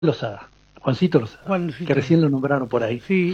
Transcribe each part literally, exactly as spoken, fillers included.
Lozada, Juancito Lozada, Juancito. que recién lo nombraron por ahí. Sí.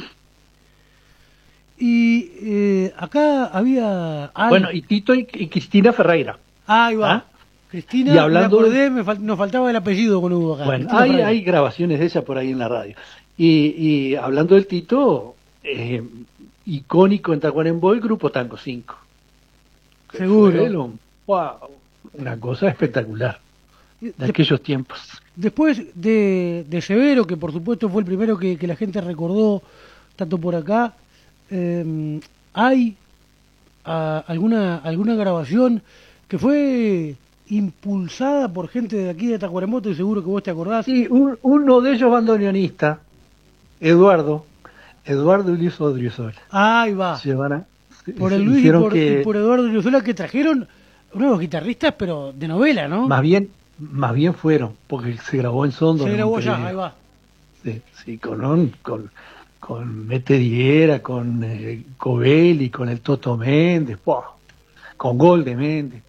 Y eh, acá había... algo. Bueno, y Tito y, y Cristina Ferreira. Ah, ahí va. ¿Ah? Cristina, Y hablando me acordé, de... me fal... nos faltaba el apellido con Hugo acá. Bueno, Cristina hay, Ferreira. hay grabaciones de ella por ahí en la radio. Y, y hablando del Tito, eh, icónico en Tacuarembó, el grupo Tango cinco. Que Seguro. fue lo- wow, una cosa espectacular de De- aquellos tiempos. Después de, de Severo, que por supuesto fue el primero que, que la gente recordó, tanto por acá, eh, hay a, alguna, alguna grabación que fue impulsada por gente de aquí de Tacuarembó, estoy seguro que vos te acordás. Sí, un- uno de ellos bandoneonista, Eduardo, Eduardo y Luis Odriozola. Ahí va. Se van a- Por se el Luis y hicieron por, que- y por Eduardo Urizola, que trajeron nuevos guitarristas, pero de novela, ¿no? Más bien, más bien fueron, porque se grabó en Sondo. Se en grabó ya, Montevideo. ahí va. Sí, sí, con, un- con, con Mete Diera, con eh, Covelli, con el Toto Méndez, ¡pua! Con Gol de Méndez.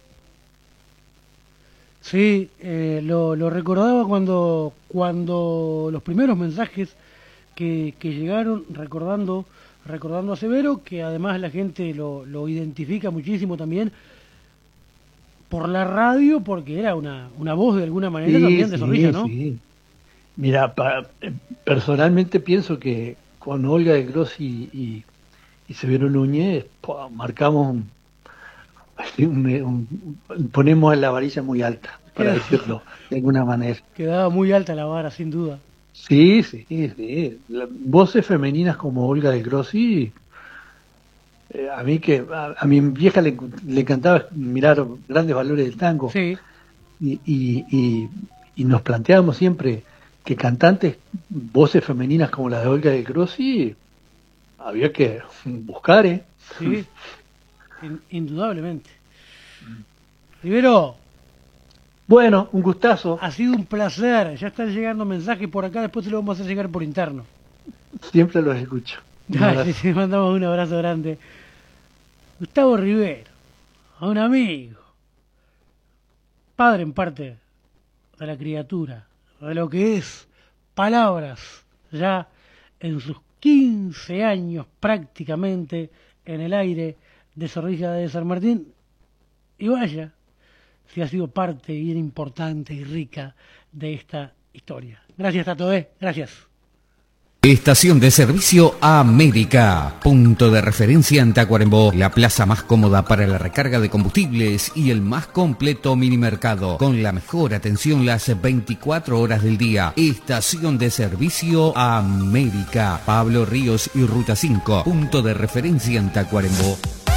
Sí, eh, lo, lo recordaba cuando, cuando los primeros mensajes que, que llegaron recordando, recordando a Severo, que además la gente lo, lo identifica muchísimo también por la radio, porque era una, una voz de alguna manera Sí, también de sí, Zorrilla, ¿no? sí. Mira, pa- eh, personalmente pienso que con Olga de Grossi y, y Severo Núñez ¡pua! Marcamos un, un- un- ponemos la varilla muy alta, para Claro. decirlo de alguna manera. Quedaba muy alta la vara, sin duda. Sí, sí, sí. La- voces femeninas como Olga de Grossi, eh, a mí que a, a mi vieja le, le encantaba mirar Grandes Valores del Tango. Sí, y, y, y, y nos planteábamos siempre que cantantes, voces femeninas como la de Olga de Grossi, había que buscar, ¿eh? sí, in- indudablemente. Rivero, Bueno, un gustazo, ha sido un placer. Ya están llegando mensajes por acá, después te lo vamos a hacer llegar por interno. siempre los escucho. Un Dale, abrazo. te mandamos un abrazo grande. Gustavo Rivero, a un amigo, padre en parte de la criatura, de lo que es palabras, ya en sus quince años prácticamente en el aire de Zorrilla de San Martín. Y vaya, si ha sido parte bien importante y rica de esta historia. Gracias, Tato, ¿eh? Gracias. Estación de servicio América, punto de referencia en Tacuarembó, la plaza más cómoda para la recarga de combustibles y el más completo minimercado, con la mejor atención las veinticuatro horas del día. Estación de servicio América, Pablo Ríos y Ruta cinco, punto de referencia en Tacuarembó.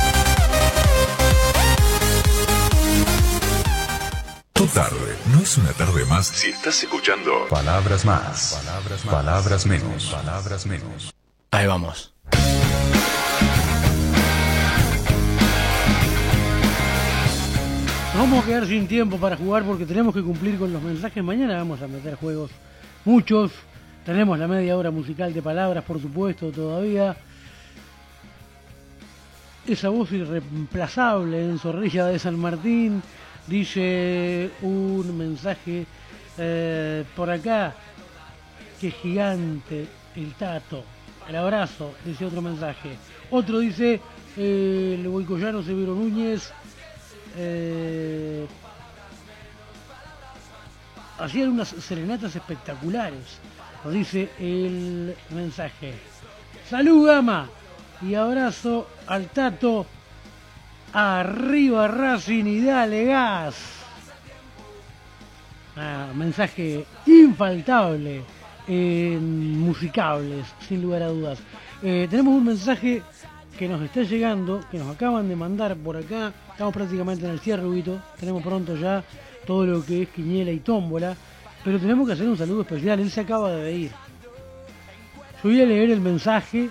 Tu tarde no es una tarde más si estás escuchando palabras más, palabras más, palabras menos, palabras menos. Ahí vamos. Nos vamos a quedar sin tiempo para jugar porque tenemos que cumplir con los mensajes. Mañana vamos a meter juegos, muchos. Tenemos la media hora musical de palabras, por supuesto, todavía. Esa voz irreemplazable en Zorrilla de San Martín. Dice un mensaje eh, por acá. Qué gigante el Tato. El abrazo, dice otro mensaje. Otro dice eh, el boicoyano Severo Núñez. Eh, hacían unas serenatas espectaculares, nos dice el mensaje. Salud, Gama, y abrazo al Tato. Arriba Racing y dale gas. Ah, mensaje infaltable en Musicables, sin lugar a dudas. Eh, tenemos un mensaje que nos está llegando, que nos acaban de mandar por acá. Estamos prácticamente en el cierre, Huguito. Tenemos pronto ya todo lo que es quiniela y tómbola, pero tenemos que hacer un saludo especial. Él se acaba de ir. Yo voy a leer el mensaje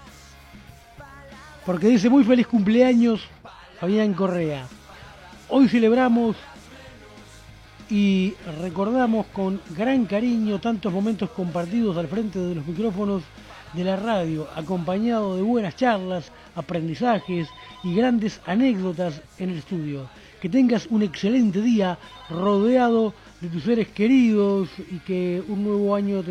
porque dice: muy feliz cumpleaños, Fabián Correa. Hoy celebramos y recordamos con gran cariño tantos momentos compartidos al frente de los micrófonos de la radio, acompañado de buenas charlas, aprendizajes y grandes anécdotas en el estudio. Que tengas un excelente día rodeado de tus seres queridos y que un nuevo año te